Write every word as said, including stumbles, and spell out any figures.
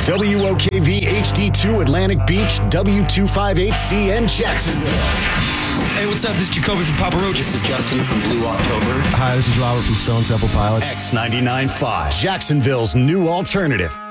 W O K V H D two Atlantic Beach, W two fifty-eight C N Jacksonville. Hey, what's up? This is Jacoby from Papa Roach. This is Justin from Blue October. Hi, this is Robert from Stone Temple Pilots. X ninety-nine point five, Jacksonville's new alternative.